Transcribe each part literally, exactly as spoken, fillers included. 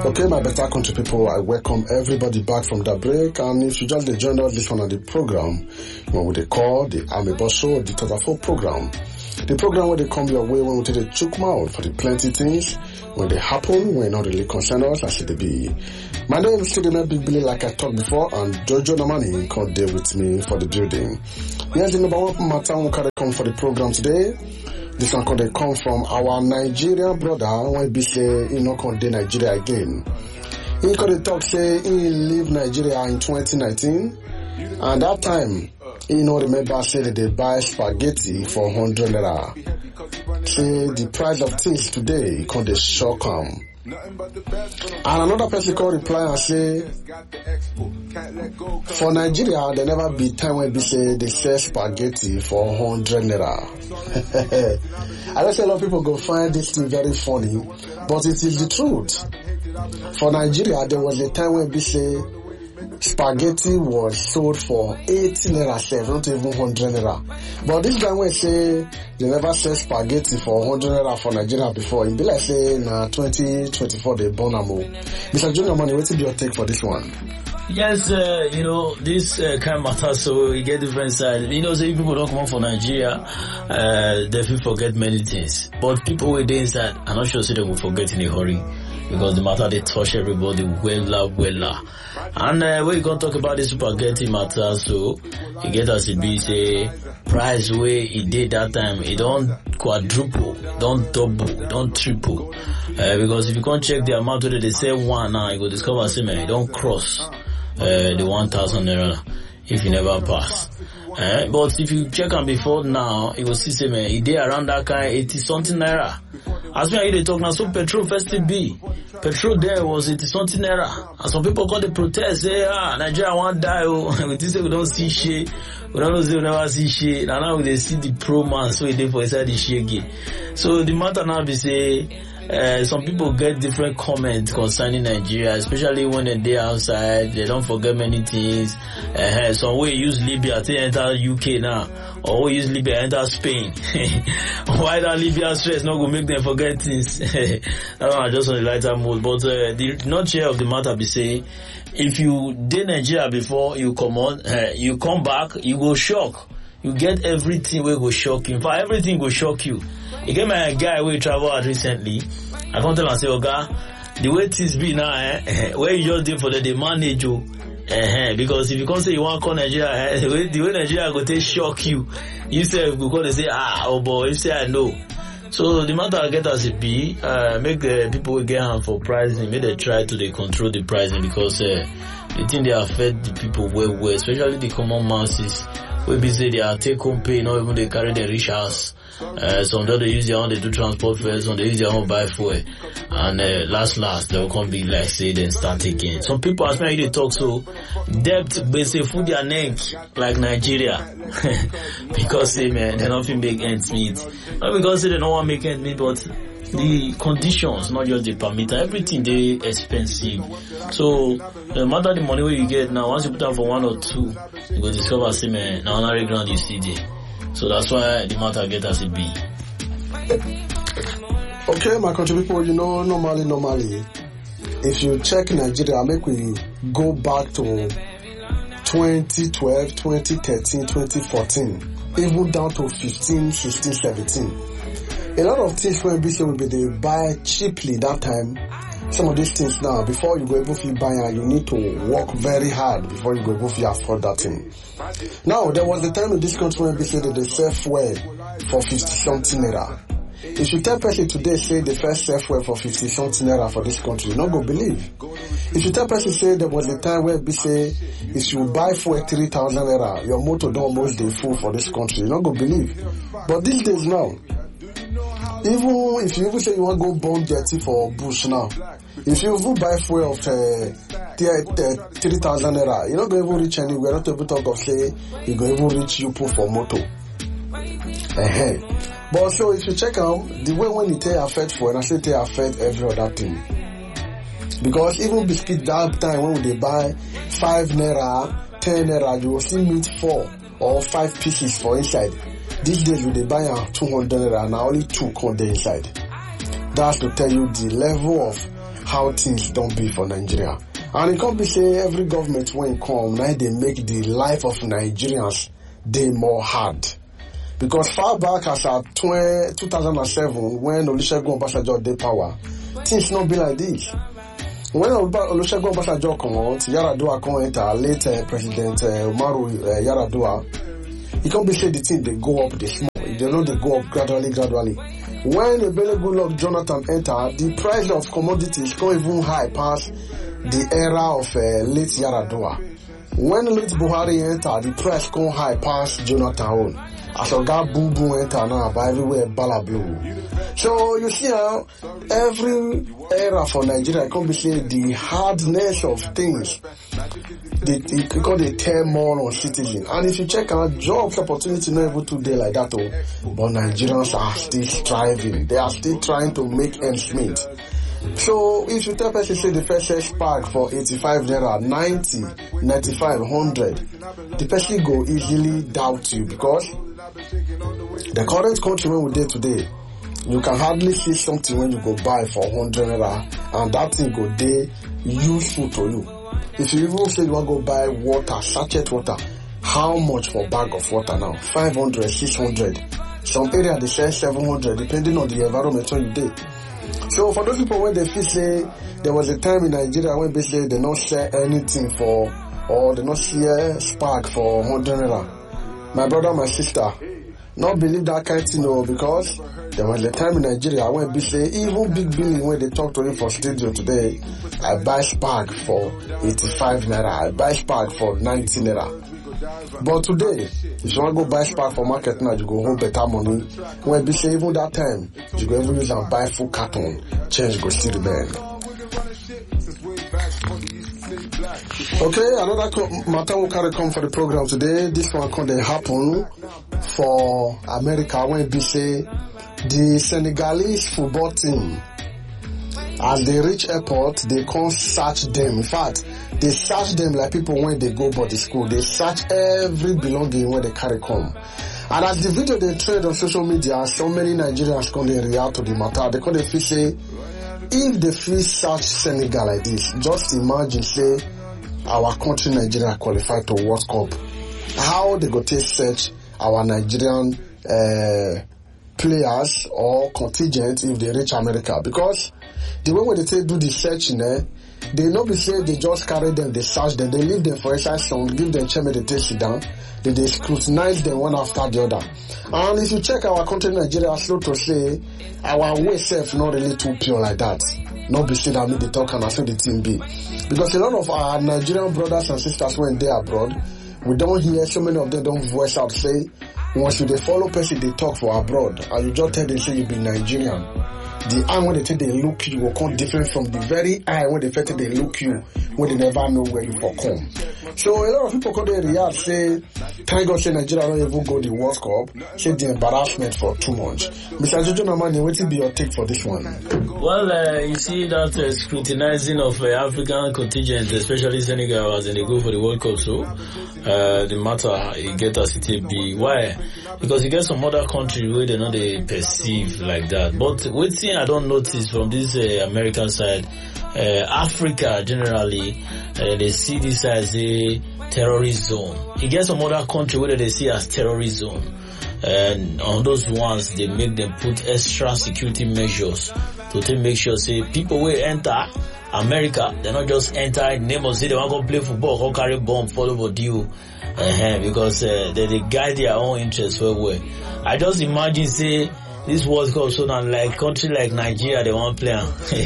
Okay, my better country people, I welcome everybody back from the break. And if you just joined us this one on the program, what we they call the Ameboso, the Tatafo program. The program where they come your way when we take the chook mouth for the plenty things, when they happen, when not really concern us, as it be. My name is Sidina Big Billy, like I talked before, and Jojo Namani come there with me for the building. Here's the number one matter who can come for the program today. This one can come from our Nigerian brother when he say he not come to Nigeria again. He could talk say he leave Nigeria in twenty nineteen, and that time he no remember say that they buy spaghetti for one hundred naira. Say the price of things today he can shock him. And another person can reply and say, for Nigeria, there never be time when they say they sell spaghetti for one hundred naira. I know say a lot of people go find this thing very funny, but it is the truth. For Nigeria, there was a time when they say spaghetti was sold for eighty naira, seven, not even one hundred naira. But this time when say they never sell spaghetti for one hundred naira for Nigeria before, it be like say na twenty twenty-four they born am. Mister Junior Money, what is your take for this one? Yes, uh, you know, this uh, kind of matter, so you get different sides. You know, say people don't come out for Nigeria, uh, they will forget many things. But people who are inside, I'm not sure say they will forget in a hurry. Because the matter, they touch everybody well, well. And uh, when you gonna talk about the spaghetti matter, so you get as it be, say, price where it did that time, it don't quadruple, don't double, don't triple. Uh, because if you can't check the amount where they say one now, you go discover, say, man, it don't cross uh, the one thousand naira if you never pass. Uh, but if you check on before now, you will see, say, man, it did around that kind of eighty something naira. As when they talk now, so petrol first to be. Petrol there was eighty something naira. And some people call the protest, say, ah, Nigeria won't die, oh. We say we don't see shit. We don't say we never see shit. And now they see the pro man, so they for inside the shit again. So the matter now be say, Uh, some people get different comments concerning Nigeria, especially when they're outside. They don't forget many things. Uh, some way use Libya to enter U K now, or we use Libya enter Spain. Why that Libya stress not gonna make them forget things? That one just on the lighter mood. But uh, the nutshell of the matter be say, if you did Nigeria before you come on, uh, you come back, you go shock. You get everything will go shock you. In fact, everything will shock you. You get my guy we travel out recently. I come tell him and say, Oga, the way things be now, eh, where you just did for the, the manage you. Eh, because if you can't say you want to call Nigeria, eh, the way, the way Nigeria go take shock you, you say you go and say, ah, oh boy, you say I know. So the matter I get as it be, uh, make the people get hand for pricing, make they try to they control the pricing because uh, the thing they affect the people well, well, especially the common masses. We be say they are take home pay, not even they carry their rich house. Uh, some they use their own, they do transport fares, some they use their own buy fuel. And uh, last, last, they'll come be like, say, then start again. Some people, as many they talk so, debt, they say, food their neck, like Nigeria. Because, say, man, they don't make ends meet. Not because say they don't want to make ends meet, but the conditions, not just the permit, everything they expensive. So, no matter the money where you get now, once you put out for one or two, you will discover, say, man, now on the ground you see there. So that's why the matter get as it be. Okay, my country people, you know, normally, normally, if you check Nigeria, make we go back to twenty twelve, twenty thirteen, twenty fourteen, even down to fifteen, sixteen, seventeen. A lot of things when B C will be they buy cheaply that time. Some of these things now, before you go able to buy it, you need to work very hard before you go able to afford that thing. Now, there was a time in this country when they say that they sell fuel for fifty something naira. If you tell person today say the first sell fuel for fifty something naira for this country, you not go believe. If you tell person say there was a time where they say if you buy fuel three thousand naira, your motor don't almost dey full for this country, you not go believe. But these days now, even if you even say you want to go burn dirty for bush now, if you even buy fuel of uh, three thousand naira, you're not going to even reach anywhere. Not able to talk of say you're going to even reach you put for motor. Uh-huh. But so if you check out the way when it take affect fuel, and I say take affect every other thing. Because even biscuit that time when they buy five naira, ten naira, you will still meet four or five pieces for inside. These days when they buy a two hundred naira, now only two come there inside. That's to tell you the level of how things don't be for Nigeria. And it can't be say every government when come, now they make the life of Nigerians they more hard. Because far back as at two thousand seven, when Olusegun Obasanjo did power, things not be like this. When Olusegun Obasanjo come out, Yaradua come enter, later President uh, Umaru uh, Yaradua, it can't be say the thing they go up, they small. They know they go up gradually, gradually. When Ebele Goodluck Jonathan enter, the price of commodities come even high past the era of uh, late Yaradua. When late Buhari enter, the price come high past Jonathan own. As a guy boom boom enter now, by everywhere bala blue. So you see how every era for Nigeria can be say the hardness of things. They, they, because they tear more on citizens. And if you check out jobs opportunity not even today like that, oh, but Nigerians are still striving. They are still trying to make ends meet. So if you tell person say the first sex pack for eighty-five naira, ninety, ninety-five, one hundred, the person go easily doubt you because the current country when we did today, you can hardly see something when you go buy for one hundred naira and that thing go dey useful to you. If you even say you want to go buy water, sachet water, how much for bag of water now? five hundred, six hundred. Some area they sell seven hundred depending on the environment where you did. So for those people when they feel say there was a time in Nigeria when basically they not sell anything for or they not share spark for one hundred naira. My brother, my sister, not believe that kind of thing no, because there was a time in Nigeria when basically even big billing when they talk to him for studio today, I buy spark for eighty-five naira, I buy spark for ninety naira. But today, if you want to go buy spark for market now, you go home better money. When be say even that time, you go even use and buy full carton, change go still remain. Okay, another co- matter will carry come for the program today. This one can they happen for America when be say the Senegalese football team, as they reach airport, they can't search them. In fact, they search them like people when they go body school. They search every belonging where they carry come. And as the video they trade on social media, so many Nigerians come they react to the matter. They come they feel say, if they feel search Senegal like this, just imagine say our country Nigeria qualified to World Cup. How they go take search our Nigerian uh, players or contingent if they reach America? Because the way when they take do the searching there, they not be say they just carry them, they search them, they leave them for exercise song, give them chair, they take sit down, then they scrutinize them one after the other. And if you check our country Nigeria, slow to say our way self not really too pure like that. Not be say that me they talk and I say the team be. Because a lot of our Nigerian brothers and sisters when they abroad, we don't hear so many of them don't voice out say once you they follow person they talk for abroad and you just tell them say you be Nigerian. The eye when they say they look you will come different from the very eye when they say they look you when they never know where you for come. So a lot of people come there react say thank God say Nigeria don't even go the World Cup, say the embarrassment for too much. Mister Jojo Namani, what will be your take for this one? Well, uh, you see that uh, scrutinizing of uh, African contingent, especially Senegal, as they go for the World Cup, so uh, the matter you get as it be. Why? Because you get some other countries where they not they perceive like that. But one thing I don't notice from this uh, American side, uh, Africa generally, uh, they see this as a terrorist zone. You get some other country where they see as terrorist zone. And on those ones, they make them put extra security measures to take make sure, say, people will enter America, they not just enter in name of say they want to go play football, go carry bomb, follow the deal, uh-huh, because uh, they, they guide their own interests well, well. I just imagine, say, this World Cup, so now like country like Nigeria, they want to play.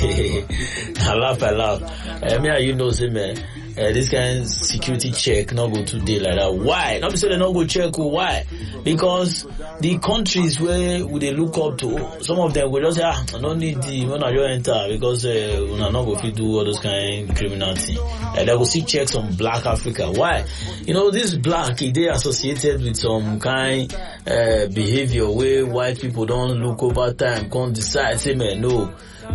I laugh, I laugh. I mean, you know, say, man, uh, this kind of security check not go today like that. Why? Not say they not go check. Why? Because the countries where would they look up to, some of them will just say, ah, I don't need the when I just enter because uh, we are not going to do all those kind of criminality. Uh, they will see checks on Black Africa. Why? You know, this black, they associated with some kind uh, behavior where white people don't look over time, can't decide, say, man, no.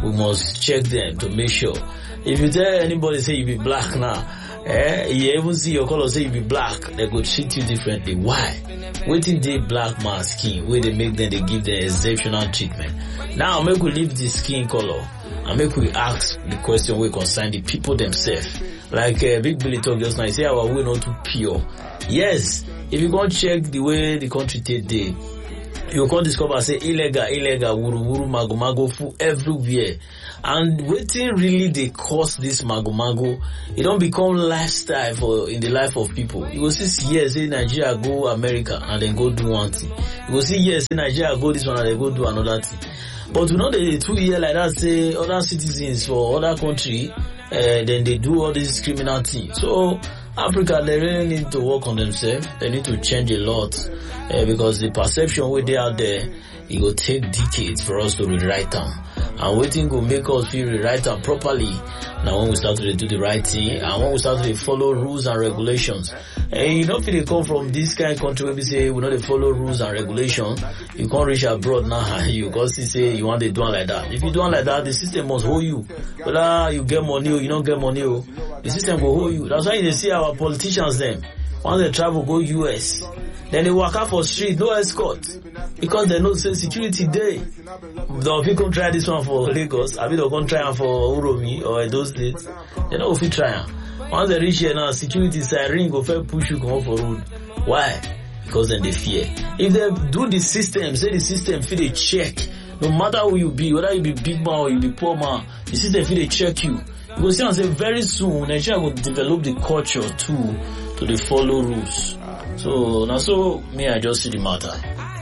we must check them to make sure. If you tell anybody say you be black now, eh, you even see your color say you be black, they go treat you differently. Why? Waiting the black man skin, where they make them, they give them exceptional treatment. Now make we leave the skin color and make we ask the question we concern the people themselves. Like uh, Big Billy talk just now, he say our way not too pure. Yes, if you go check the way the country take day, you can discover say illegal, illegal, wuru wuru, mago mago full everywhere. And waiting really they cause this mago mago, it don't become lifestyle for in the life of people. You will see yes, in Nigeria go America and then go do one thing. You will see yes, in Nigeria go this one and then go do another thing. But we know that the two year like that say other citizens for other country, uh, then they do all these criminal things. So Africa, they really need to work on themselves. They need to change a lot uh, because the perception way they out there, it will take decades for us to rewrite them. And waiting will make us feel rewrite them properly. Now when we start to do the right thing and when we start to follow rules and regulations. And you know if they come from this kind of country where we say we know they follow rules and regulations, you can't reach abroad now you because you say you want to do it like that. If you do it like that, the system must hold you. Whether you get money or you don't get money, the system will hold you. That's why you see our politicians them. Once they travel go U S, then they walk out for street, no escort. Because they know say security day. If you can try this one for Lagos, I mean they can try for Uromi or those states, they know if you try. Once they reach here now, security side ring go fair push you come for road. Why? Because then they fear. If they do the system, say the system feel they check, no matter who you be, whether you be big man or you be poor man, the system feel they check you. You will see and say very soon Nigeria will develop the culture too to the follow rules. So now so me I just see the matter.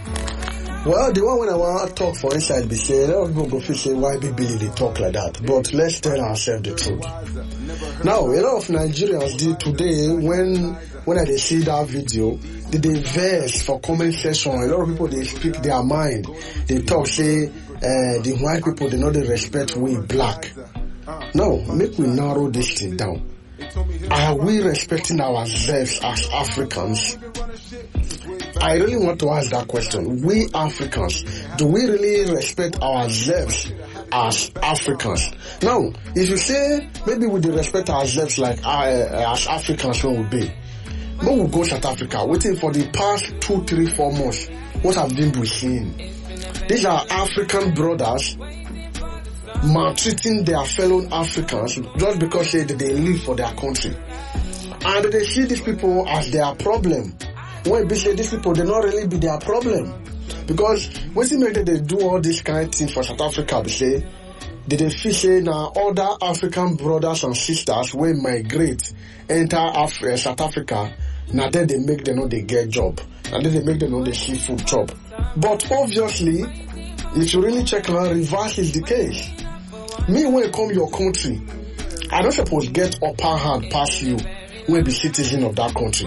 Well, the one when I want to talk for inside be say, a lot of people go feel say why be Billy they talk like that. But let's tell ourselves the truth. Now, a lot of Nigerians did today when when I they see that video, they they verse for comment section. A lot of people they speak their mind. They talk say uh, the white people they know they respect we black. Now, make we narrow this thing down. Are we respecting ourselves as Africans? I really want to ask that question. We Africans, do we really respect ourselves as Africans? Now, if you say maybe we do respect ourselves like uh, as Africans when we be, when we go South Africa, waiting for the past two, three, four months, what have been we seeing? These are African brothers maltreating their fellow Africans just because they, they live for their country. And they see these people as their problem. When they say these people, they not really be their problem. Because when they make they do all this kind of thing for South Africa, they say, they, they feel say now other African brothers and sisters will migrate, enter Af- uh, South Africa, now then they make them know they get job. And then they make them know they see food job. But obviously, if you really check now, reverse is the case. Me, when you come your country, I don't suppose get upper hand past you when be citizen of that country.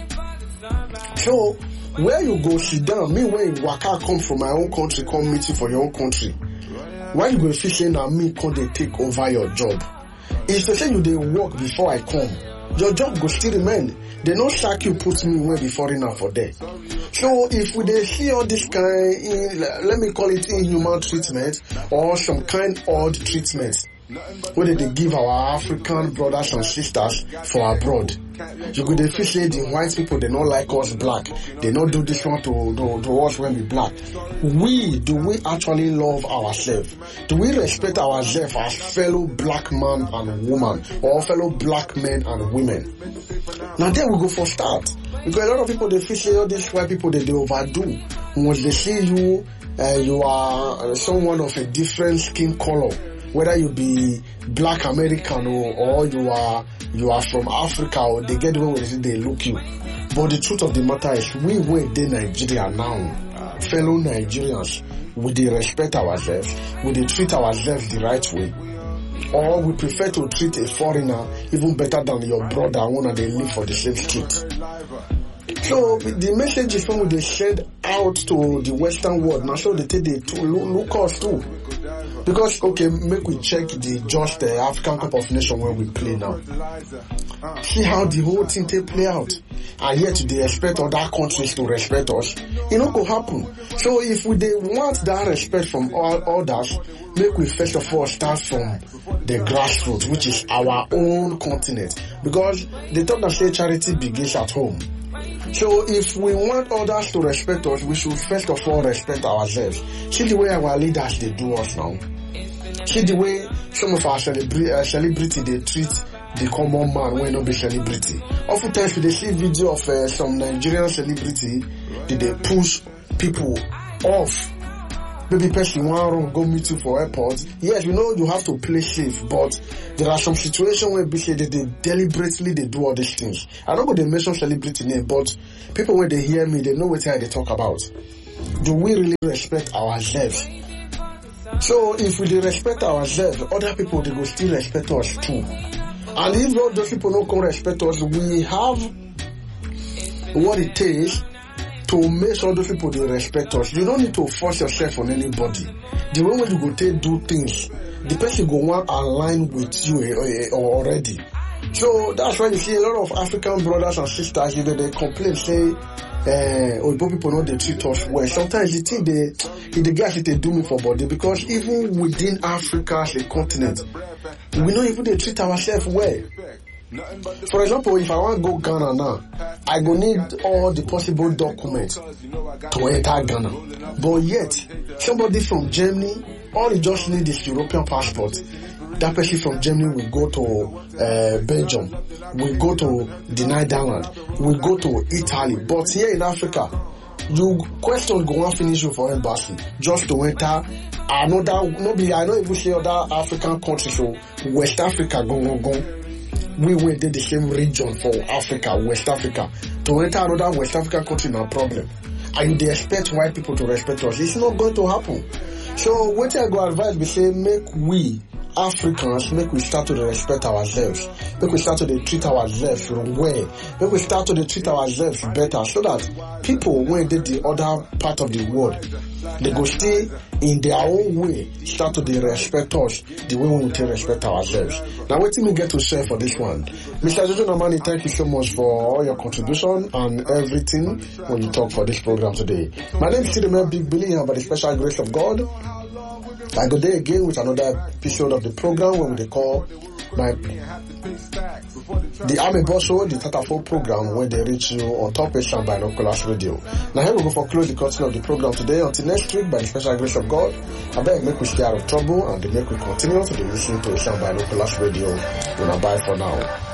So, where you go sit down, me when you waka come from my own country, come meet you for your own country. Why you go feel saying that me can they take over your job? If they say you they work before I come, your job go still remain. They no sack you put me where before enough for there. So if we they see all this kind, in, let me call it inhuman treatment or some kind odd treatment, whether they give our African brothers and sisters for abroad. You could feel say the white people they not like us black. They not do this one to, to, to us when we black. We, do we actually love ourselves? Do we respect ourselves as fellow black man and woman or fellow black men and women? Now there we go for start. Because a lot of people they feel say all these white people they, they overdo. Once they see you, uh, you are someone of a different skin color. Whether you be black American or, or you are you are from Africa or they get the way they, they look you. But the truth of the matter is we were in Nigeria now, fellow Nigerians, would they respect ourselves? Would they treat ourselves the right way? Or we prefer to treat a foreigner even better than your brother one and they live for the same street? So the messages from they send out to the Western world now, so they take they to look us too. Because okay, make we check the just the uh, African Cup of Nations where we play now. See how the whole thing take play out, and yet they expect other countries to respect us. It not go happen. So if we they want that respect from all others, make we first of all start from the grassroots, which is our own continent. Because they talk that say charity begins at home. So if we want others to respect us, we should first of all respect ourselves. See the way our leaders they do us now. See the way some of our celebra- uh, celebrity they treat the common man when not be celebrity. Oftentimes they see video of uh, some Nigerian celebrity that they push people off. Maybe person want to go meet you for airport. Yes, we know you have to play safe, but there are some situations where they they deliberately they do all these things. I don't know they mention celebrity name, but people when they hear me, they know what they talk about. Do we really respect ourselves? So if we respect ourselves, other people they will still respect us too. And if all those people don't come respect us, we have what it takes to make sure those people they respect us. You don't need to force yourself on anybody. The way when you go take do things, the person go want align with you uh, uh, already. So that's why you see a lot of African brothers and sisters, you know, they complain, say, uh, oh, people know they treat us well. Sometimes you think they, the guys they do me for body, because even within Africa as a continent, we know even they treat ourselves well. For example, if I want to go Ghana now, I go need all the possible documents to enter Ghana. But yet, somebody from Germany, all you just need is European passport. That person from Germany will go to uh, Belgium, will go to the Netherlands, will go to Italy. But here in Africa, you question go and finish you for embassy just to enter another. Nobody, I don't even say other African countries. So West Africa, go go go. We were in the same region for Africa, West Africa. To enter another West African country, no problem. And they expect white people to respect us. It's not going to happen. So what I go advise, we say, make we Africans, make we start to respect ourselves. Make we start to treat ourselves well. Make we start to treat ourselves better, so that people, when they the other part of the world, they go stay in their own way, start to respect us the way we will respect ourselves. Now, what do we get to share for this one? Mister Jojo Namani, thank you so much for all your contribution and everything when you talk for this program today. My name is Sidemel Big Billy, and by the special grace of God, I go there again with another episode of the program when we call my the Army Boss Show, the Tatafo program, when they reach you on Top Asian Binoculars Radio. Now here we go for close the continue of the program today. Until next week, by the special grace of God, I beg make we stay out of trouble and make we continue to listen to Asian Binoculars Radio. We'll bye for now.